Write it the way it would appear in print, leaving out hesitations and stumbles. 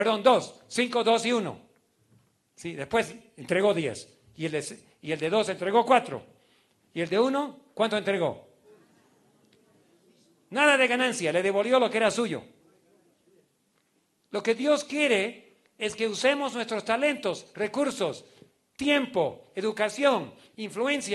Perdón, 2, 5, 2 y 1. Sí, después entregó 10. Y el de 2 entregó 4. ¿Y el de 1 cuánto entregó? Nada de ganancia, le devolvió lo que era suyo. Lo que Dios quiere es que usemos nuestros talentos, recursos, tiempo, educación, influencia